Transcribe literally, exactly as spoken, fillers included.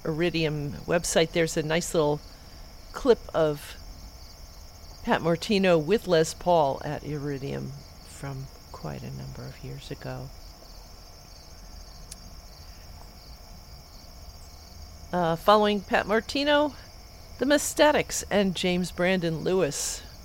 Iridium website, there's a nice little clip of Pat Martino with Les Paul at Iridium from quite a number of years ago. Uh, following Pat Martino, the Mastatics and James Brandon Lewis